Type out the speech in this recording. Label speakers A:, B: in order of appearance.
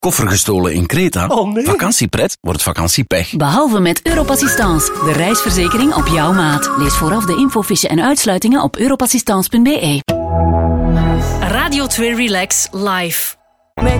A: Koffer gestolen in Kreta?
B: Oh nee.
A: Vakantiepret wordt vakantiepech.
C: Behalve met Europassistance, de reisverzekering op jouw maat. Lees vooraf de infofiche en uitsluitingen op europassistance.be.
D: Radio 2 Relax Live.